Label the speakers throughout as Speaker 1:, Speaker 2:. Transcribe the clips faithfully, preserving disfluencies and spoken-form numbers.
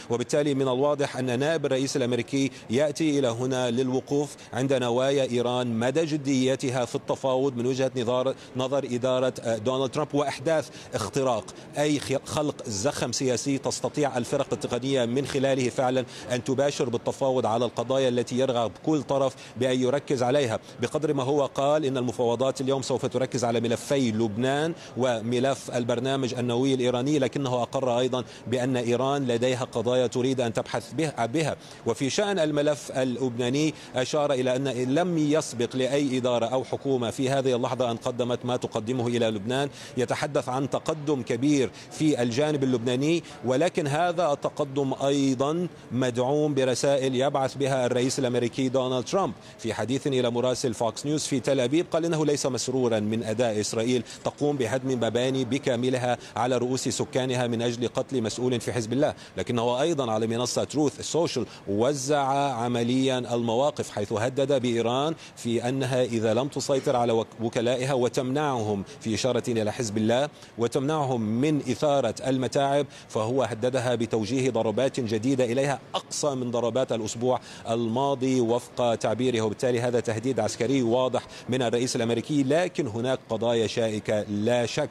Speaker 1: وبالتالي من الواضح أن نائب الرئيس الأمريكي يأتي إلى هنا للوقوف عند نوايا إيران، مدى جديتها في التفاوض من وجهة نظر إدارة دونالد ترامب، وإحداث اختراق أي خلق زخم سياسي تستطيع الفرق التقنية من خلاله فعلا أن تباشر بالتفاوض على القضايا التي يرغب كل طرف بأن يركز عليها. بقدر ما هو قال إن المفاوضات اليوم سوف تركز على ملفي لبنان وملف البرنامج النووي الإيراني، لكنه أقر أيضا بأن إيران لديها قضايا تريد أن تبحث بها. وفي شأن الملف اللبناني أشار إلى أن لم يسبق لأي إدارة أو حكومة في هذه اللحظة أن قدمت ما تقدمه إلى لبنان. يتحدث عن تقدم كبير في الجانب اللبناني، ولكن هذا التقدم أيضا مدعوم برسائل يبعث بها الرئيس الأمريكي دونالد ترامب. في حديث إلى مراسل فوكس نيوز في تل أبيب قال إنه ليس مسرورا من أداء إسرائيل تقوم بهدم مباني بكاملها على رؤوس سكانها من أجل قتل مسؤول في حزب الله، لكنه أيضا على منصة تروث السوشيال وزع عمليا المواقف، حيث هدد بإيران في أنها إذا لم تسيطر على وكلائها وتمنعهم، في إشارة إلى حزب الله، وتمنعهم من إثارة المتاعب، فهو هددها بتوجيه ضربات جديدة إليها أقصى من ضربات الأسبوع الماضي وفق تعبيره. وبالتالي هذا تهديد عسكري واضح من الرئيس الأمريكي، لكن هناك قضايا شائكة لا شك،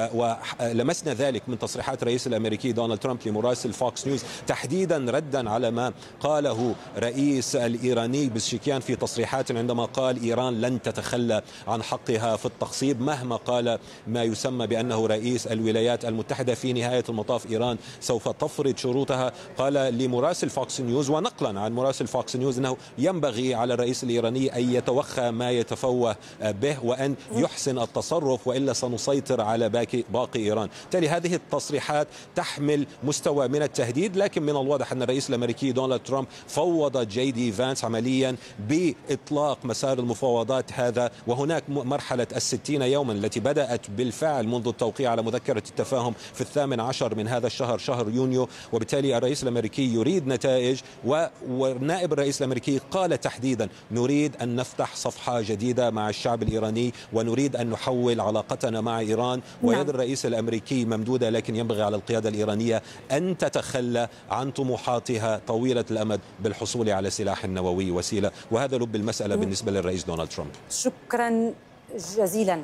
Speaker 1: ولمسنا ذلك من تصريحات الرئيس الأمريكي دونالد ترامب لمراسل فوكس نيوز، تحديدا ردا على ما قاله رئيس الإيراني بزشكيان في تصريحات عندما قال إيران لن تتخلى عن حقها في التخصيب مهما قال ما يسمى بأنه رئيس الولايات المتحدة. في نهاية المطاف إيران سوف تفرض شروطها. قال لمراسل فوكس نيوز ونقلا عن مراسل فوكس نيوز أنه ينبغي على الرئيس الإيراني أن يتوخى ما يتفوه به وأن يحسن التصرف، وإلا سنسيطر على باقي باقي إيران. بالتالي هذه التصريحات تحمل مستوى من التهديد، لكن من الواضح أن الرئيس الأمريكي دونالد ترامب فوض جي دي فانس عمليا بإطلاق مسار المفاوضات هذا. وهناك مرحلة الستين يوما التي بدأت بالفعل منذ التوقيع على مذكرة التفاهم في الثامن عشر من هذا الشهر، شهر يونيو. وبالتالي الرئيس الأمريكي يريد نتائج، ونائب الرئيس الأمريكي قال تحديدا نريد أن نفتح صفحة جديدة مع الشعب الإيراني، ونريد أن نحول علاقتنا مع إيران. ويد الرئيس الأمريكي ممدودة، لكن ينبغي على القيادة الإيرانية أن تتخلى عن طموحاتها طويلة الأمد بالحصول على سلاح نووي وسيلة، وهذا لب المسألة بالنسبة للرئيس دونالد ترامب.
Speaker 2: شكرا جزيلا.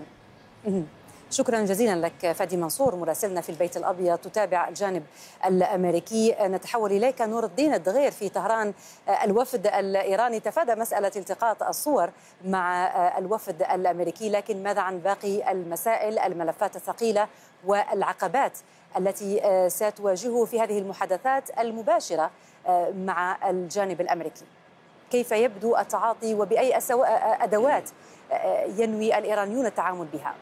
Speaker 2: شكرا جزيلا لك فادي منصور مراسلنا في البيت الأبيض تتابع الجانب الأمريكي. نتحول إليك نور الدين الدغير في طهران. الوفد الإيراني تفادى مسألة التقاط الصور مع الوفد الأمريكي، لكن ماذا عن باقي المسائل، الملفات الثقيلة والعقبات التي ستواجهه في هذه المحادثات المباشرة مع الجانب الأمريكي؟ كيف يبدو التعاطي وبأي أدوات ينوي الإيرانيون التعامل بها؟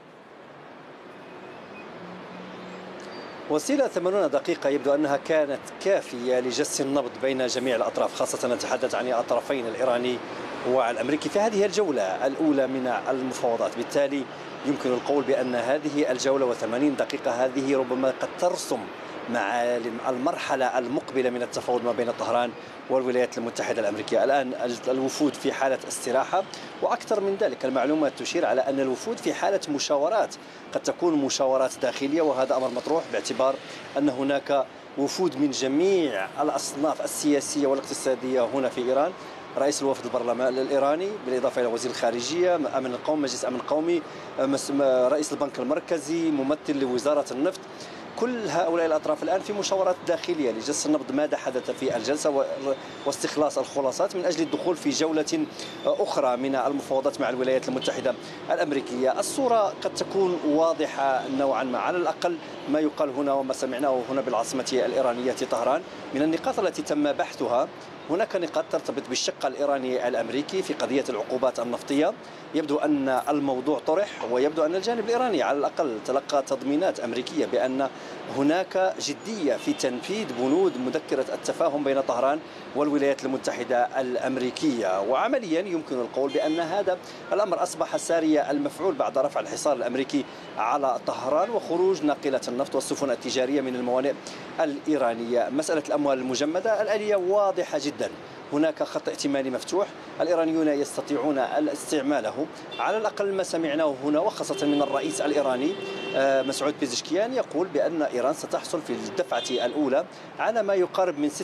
Speaker 3: وسيلة ثمانين دقيقة يبدو أنها كانت كافية لجس النبض بين جميع الأطراف، خاصة نتحدث عن الطرفين الإيراني والأمريكي في هذه الجولة الأولى من المفاوضات. بالتالي يمكن القول بأن هذه الجولة وثمانين دقيقة هذه ربما قد ترسم معالم المرحلة المقبلة من التفاوض ما بين طهران والولايات المتحدة الأمريكية. الآن الوفود في حالة استراحة، وأكثر من ذلك المعلومات تشير على أن الوفود في حالة مشاورات، قد تكون مشاورات داخلية، وهذا أمر مطروح باعتبار أن هناك وفود من جميع الأصناف السياسية والاقتصادية هنا في إيران. رئيس الوفد البرلمان الإيراني بالإضافة إلى وزير الخارجية، أمن القومي، مجلس أمن قومي، رئيس البنك المركزي، ممثل لوزارة النفط. كل هؤلاء الأطراف الآن في مشاورات داخلية لجس النبض ماذا حدث في الجلسة واستخلاص الخلاصات من أجل الدخول في جولة أخرى من المفاوضات مع الولايات المتحدة الأمريكية. الصورة قد تكون واضحة نوعا ما، على الأقل ما يقال هنا وما سمعناه هنا بالعاصمة الإيرانية طهران. من النقاط التي تم بحثها هناك نقاط ترتبط بالشق الإيراني الأمريكي في قضية العقوبات النفطية. يبدو أن الموضوع طرح، ويبدو أن الجانب الإيراني على الأقل تلقى تضمينات أمريكية بأن هناك جدية في تنفيذ بنود مذكرة التفاهم بين طهران والولايات المتحدة الأمريكية. وعمليا يمكن القول بأن هذا الأمر أصبح ساري المفعول بعد رفع الحصار الأمريكي على طهران وخروج ناقلة النفط والسفن التجارية من الموانئ الإيرانية. مسألة الأموال المجمدة الآلية واضحة جدا، هناك خط ائتماني مفتوح، الإيرانيون يستطيعون استعماله. على الأقل ما سمعناه هنا وخاصة من الرئيس الإيراني مسعود بيزشكيان يقول بأن إيران ستحصل في الدفعة الأولى على ما يقارب من